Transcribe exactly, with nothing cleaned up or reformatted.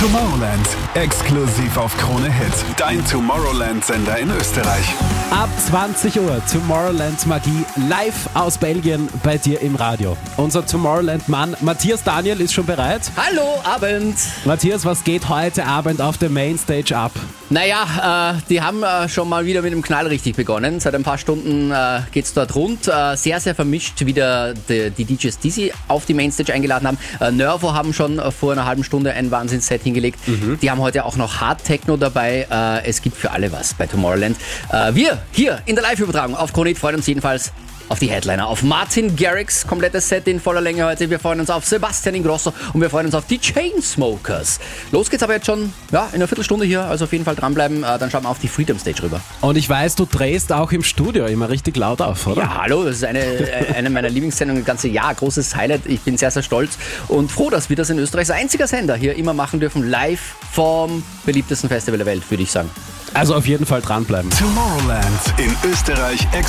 Tomorrowland, exklusiv auf Krone Hit. Dein Tomorrowland-Sender in Österreich. Ab zwanzig Uhr Tomorrowland Magie live aus Belgien bei dir im Radio. Unser Tomorrowland-Mann Matthias Daniel ist schon bereit. Hallo, Abend. Matthias, was geht heute Abend auf der Mainstage ab? Naja, äh, die haben äh, schon mal wieder mit dem Knall richtig begonnen. Seit ein paar Stunden äh, geht's dort rund. Äh, sehr, sehr vermischt wieder die, die D Js, die sie auf die Mainstage eingeladen haben. Äh, Nervo haben schon äh, vor einer halben Stunde ein Wahnsinnsset hingelegt. Mhm. Die haben heute auch noch Hard Techno dabei. Äh, es gibt für alle was bei Tomorrowland. Äh, wir hier in der Live-Übertragung auf Krone Hit freuen uns jedenfalls auf die Headliner, auf Martin Garrix, komplettes Set in voller Länge heute. Wir freuen uns auf Sebastian Ingrosso und wir freuen uns auf die Chainsmokers. Los geht's aber jetzt schon ja, in einer Viertelstunde hier, also auf jeden Fall dranbleiben. Äh, dann schauen wir auf die Freedom Stage rüber. Und ich weiß, du drehst auch im Studio immer richtig laut auf, oder? Ja, hallo, das ist eine, eine meiner Lieblingssendungen das ganze Jahr. Großes Highlight. Ich bin sehr, sehr stolz und froh, dass wir das in Österreichs einziger Sender hier immer machen dürfen. Live vom beliebtesten Festival der Welt, würde ich sagen. Also auf jeden Fall dranbleiben. Tomorrowland in Österreich exklusiv.